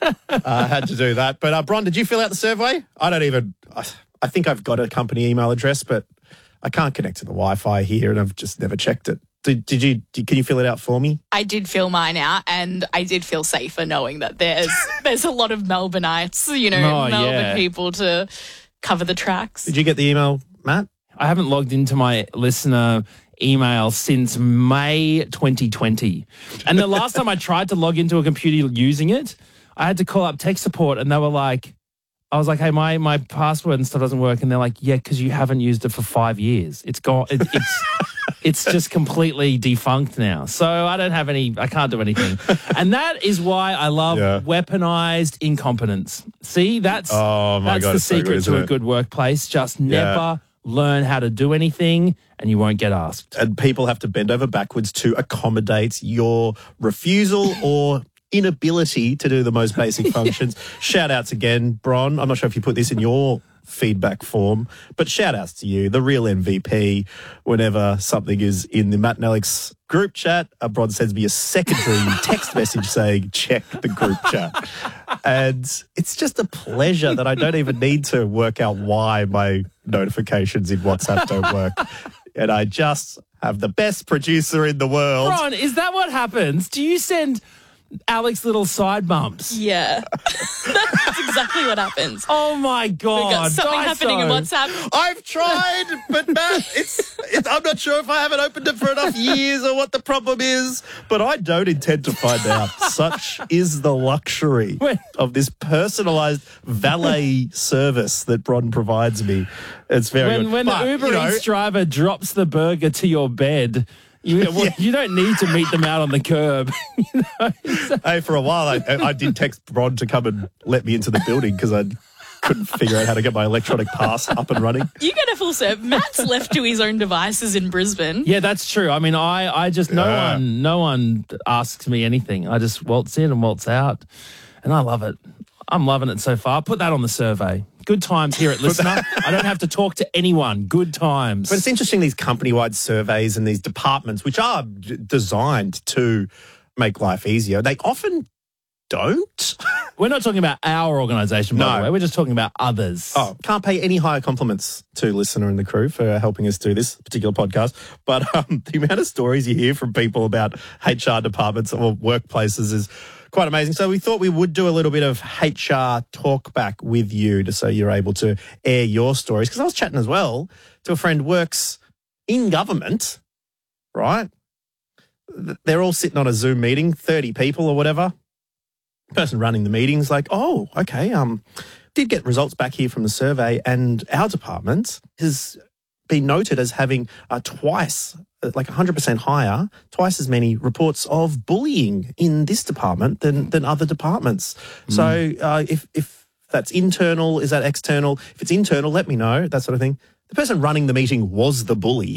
I had to do that. But, Bron, did you fill out the survey? I think I've got a company email address, but I can't connect to the Wi-Fi here and I've just never checked it. Can you fill it out for me? I did fill mine out and I did feel safer knowing that there's a lot of Melbourneites, Melbourne people to cover the tracks. Did you get the email, Matt? I haven't logged into my listener email since May 2020. And the last time I tried to log into a computer using it, I had to call up tech support and they were like, I was like, hey, my password and stuff doesn't work. And they're like, yeah, because you haven't used it for 5 years. It's gone. It's just completely defunct now. So I can't do anything. And that is why I love weaponized incompetence. See, that's the secret to a good workplace. Just never learn how to do anything and you won't get asked. And people have to bend over backwards to accommodate your refusal or inability to do the most basic functions. Shout outs again, Bron. I'm not sure if you put this in your feedback form, but shout outs to you, the real MVP. Whenever something is in the Matt and Alex group chat, Bron sends me a secondary text message saying, check the group chat. And it's just a pleasure that I don't even need to work out why my notifications in WhatsApp don't work. And I just have the best producer in the world. Bron, is that what happens? Do you send Alex little side bumps? Yeah. That's exactly what happens. Oh, my God. We've got something happening in WhatsApp. I've tried, but Matt, I'm not sure if I haven't opened it for enough years or what the problem is, but I don't intend to find out. Such is the luxury of this personalised valet service that Bron provides me. It's very good. When the Uber Eats driver drops the burger to your bed, you don't need to meet them out on the curb. Hey, for a while, I did text Bron to come and let me into the building because I couldn't figure out how to get my electronic pass up and running. You get a full serve. Matt's left to his own devices in Brisbane. Yeah, that's true. I mean, I just, no one asks me anything. I just waltz in and waltz out, and I love it. I'm loving it so far. Put that on the survey. Good times here at Listener. I don't have to talk to anyone. Good times. But it's interesting, these company-wide surveys and these departments, which are designed to make life easier, they often don't. We're not talking about our organisation, by the way. We're just talking about others. Oh, can't pay any higher compliments to Listener and the crew for helping us do this particular podcast. But the amount of stories you hear from people about HR departments or workplaces is quite amazing. So we thought we would do a little bit of HR talk back with you just so you're able to air your stories. Because I was chatting as well to a friend who works in government, right? They're all sitting on a Zoom meeting, 30 people or whatever. Person running the meeting's like, oh, okay, did get results back here from the survey and our department has been noted as having twice, like 100% higher, twice as many reports of bullying in this department than other departments. So if that's internal, is that external? If it's internal, let me know, that sort of thing. The person running the meeting was the bully.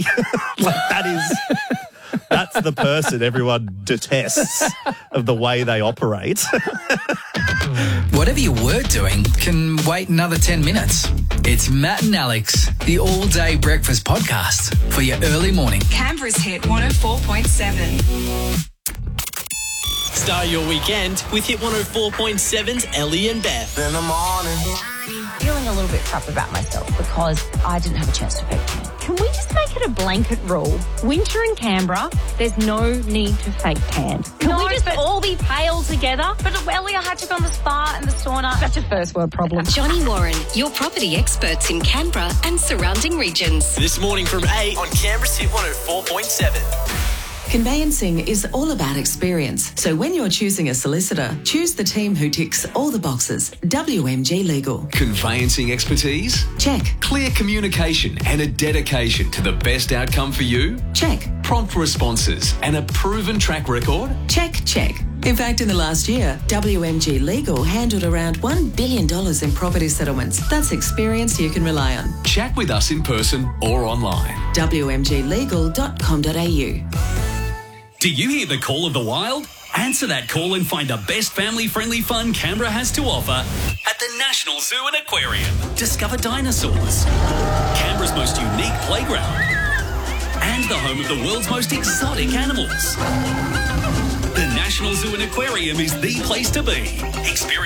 That's the person everyone detests of the way they operate. Whatever you were doing can wait another 10 minutes. It's Matt and Alex, the all-day breakfast podcast for your early morning. Canberra's Hit 104.7. Start your weekend with Hit 104.7's Ellie and Beth. In the morning. Feeling a little bit crap about myself because I didn't have a chance to fake tan. Can we just make it a blanket rule? Winter in Canberra, there's no need to fake tan. Can we just all be pale together? But Ellie, I had to go on the spa and the sauna. That's a first world problem. Johnny Warren, your property experts in Canberra and surrounding regions. This morning from 8 on Canberra's Hit 104.7. Conveyancing is all about experience. So when you're choosing a solicitor, choose the team who ticks all the boxes. WMG Legal. Conveyancing expertise? Check. Clear communication and a dedication to the best outcome for you? Check. Prompt responses and a proven track record? Check, check. In fact, in the last year, WMG Legal handled around $1 billion in property settlements. That's experience you can rely on. Chat with us in person or online. WMGlegal.com.au. Do you hear the call of the wild? Answer that call and find the best family-friendly fun Canberra has to offer at the National Zoo and Aquarium. Discover dinosaurs, Canberra's most unique playground, and the home of the world's most exotic animals. The National Zoo and Aquarium is the place to be. Experience